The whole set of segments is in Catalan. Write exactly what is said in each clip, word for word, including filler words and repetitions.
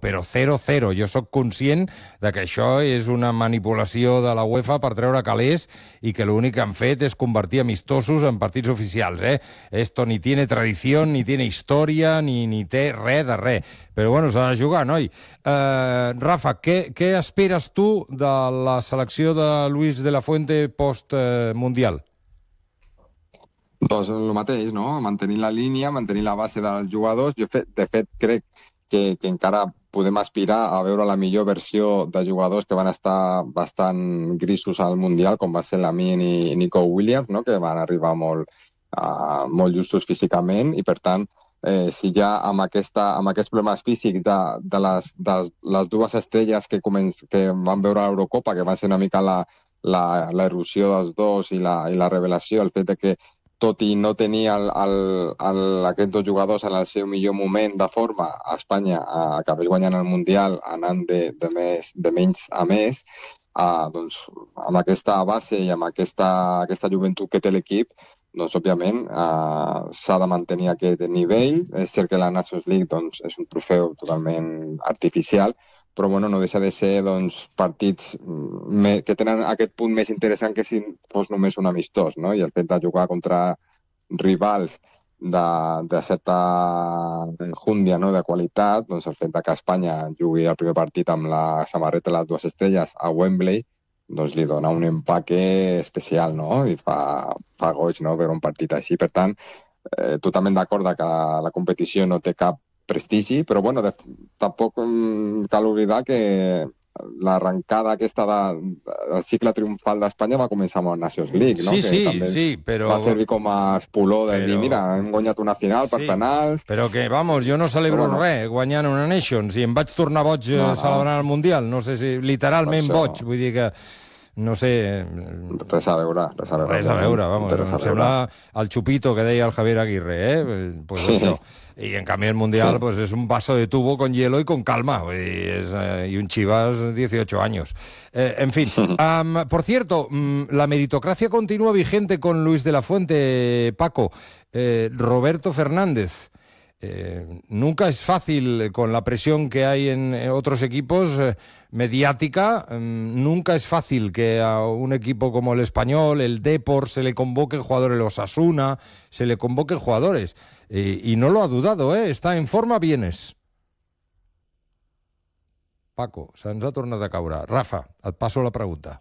però zero zero. Jo sóc conscient de que això és una manipulació de la UEFA per treure calés i que l'únic que han fet és convertir amistosos en partits oficials, eh? Esto ni tiene tradició, ni tiene història, ni, ni té res de res. Però bueno, s'ha de jugar, noi. Uh, Rafa, què, què esperes tu de la selecció de Luis de la Fuente post-mundial? Doncs el mateix, no? Mantenir la línia, mantenir la base dels jugadors. Jo, de fet, crec que, que encara podem aspirar a veure la millor versió de jugadors que van estar bastant grisos al Mundial, com va ser Lamine i Nico Williams, no? Que van arribar molt, uh, molt justos físicament, i per tant, eh, si ja amb, aquesta, amb aquests problemes físics de, de, les, de les dues estrelles que, començ, que van veure a l'Eurocopa, que va ser una mica la, la, la erosió dels dos i la, i la revelació, el fet de que tot i no tenir el, el, el, aquests dos jugadors en el seu millor moment de forma, a Espanya uh, acabés guanyant el Mundial anant de, de, més, de menys a més, uh, doncs, amb aquesta base i amb aquesta, aquesta joventut que té l'equip, doncs, òbviament, uh, s'ha de mantenir aquest nivell. És cert que la Nations League doncs, és un trofeu totalment artificial, però bueno, no deixa de ser doncs, partits me, que tenen aquest punt més interessant que si fos només un amistós, no? I el fet de jugar contra rivals de, de certa enjúndia, no? De qualitat, doncs el fet de que Espanya jugui el primer partit amb la samarreta de les dues estrelles a Wembley, doncs li dona un empaque especial, no? I fa, fa goig, no? Veure un partit així. Per tant, eh, totalment d'acord que la, la competició no té cap prestigi, però bueno, de, tampoc um, cal oblidar que l'arrencada aquesta de, del cicle triomfal d'Espanya va començar amb la Nations League, no? Sí, que sí, també sí, però... va servir com a espoló de però... dir, mira, hem guanyat una final per sí, penals... Però que, vamos, jo no celebro bueno. res guanyant una Nations i em vaig tornar boig no, no. celebrant el Mundial, no sé si literalment això... boig, vull dir que... No sé... Res a veure, res a veure. Res a veure, vamos, em sembla el xupito que deia el Javier Aguirre, eh? Pues sí. Això. Y en cambio el Mundial sí. pues es un vaso de tubo con hielo y con calma. Y, es, eh, y un Chivas dieciocho años. Eh, en fin. Um, por cierto, um, la meritocracia continúa vigente con Luis de la Fuente, Paco. Eh, Roberto Fernández. Eh, nunca es fácil, con la presión que hay en, en otros equipos, eh, mediática, eh, nunca es fácil que a un equipo como el Español, el Depor, se le convoquen jugadores, el Osasuna, se le convoquen jugadores. Eh, y no lo ha dudado, ¿eh? Está en forma, vienes. Paco, se'ns ha tornat a caure. Rafa, et passo la pregunta.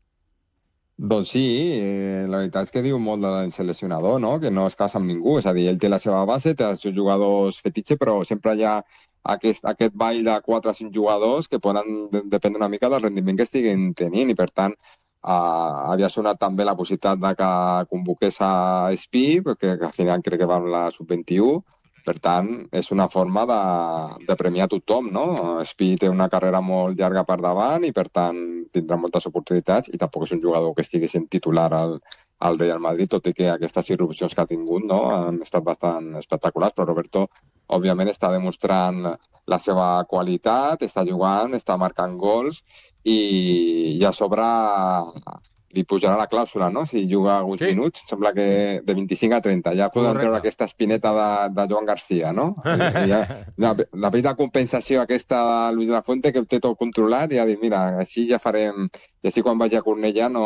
Doncs sí, eh, la veritat és que diu molt del seleccionador, no? Que no es casa amb ningú, és a dir, ell té la seva base, té els seus jugadors fetitxe, però sempre hi ha aquest, aquest ball de quatre o cinc jugadors que poden dependre una mica del rendiment que estiguin tenint, i per tant eh, havia sonat també la possibilitat de que convoqués a Espí, perquè al final crec que va amb la sub vint-i-u. Per tant, és una forma de, de premiar tothom, no? Espí té una carrera molt llarga per davant i, per tant, tindrà moltes oportunitats, i tampoc és un jugador que estigui sent titular al, al Real Madrid, tot i que aquestes irrupcions que ha tingut, no? Han estat bastant espectaculars, però Roberto, òbviament, està demostrant la seva qualitat, està jugant, està marcant gols, i, i a sobre li pujarà la clàusula, no? Si juga alguns sí. minuts, sembla que de vint-i-cinc a trenta. Ja poden treure aquesta espineta de, de Joan Garcia, no? I ja, la, la petita compensació aquesta de Luis de la Fuente, que té tot controlat, i ja dir, mira, així ja farem... I així quan vagi a Cornellà no...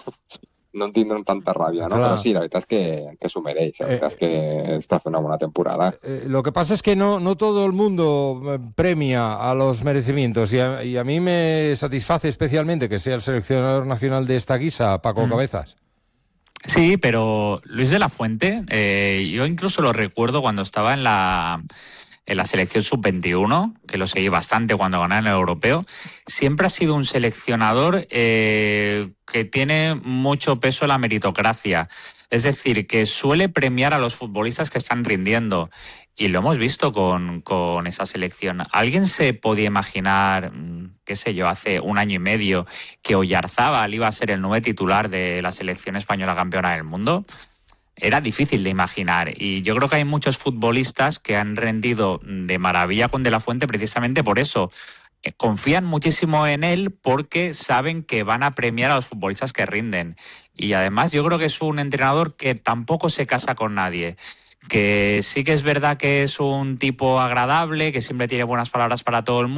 no en tindrem tanta ràbia, ¿no? Clar. Però sí, la veritat és que, que s'ho mereix, la veritat és que està fent una bona temporada. Eh, lo que pasa es que no, no todo el mundo premia a los merecimientos, y a, y a mí me satisface especialmente que sea el seleccionador nacional de esta guisa, Paco mm. Cabezas. Sí, pero Luis de la Fuente, eh, yo incluso lo recuerdo cuando estaba en la... en la selección sub veintiuno, que lo seguí bastante cuando gané en el europeo, siempre ha sido un seleccionador eh, que tiene mucho peso en la meritocracia. Es decir, que suele premiar a los futbolistas que están rindiendo. Y lo hemos visto con, con esa selección. ¿Alguien se podía imaginar, qué sé yo, hace un año y medio, que Oyarzábal iba a ser el nuevo titular de la selección española campeona del mundo? Era difícil de imaginar, y yo creo que hay muchos futbolistas que han rendido de maravilla con De la Fuente precisamente por eso. Confían muchísimo en él porque saben que van a premiar a los futbolistas que rinden. Y además yo creo que es un entrenador que tampoco se casa con nadie. Que sí que es verdad que es un tipo agradable, que siempre tiene buenas palabras para todo el mundo.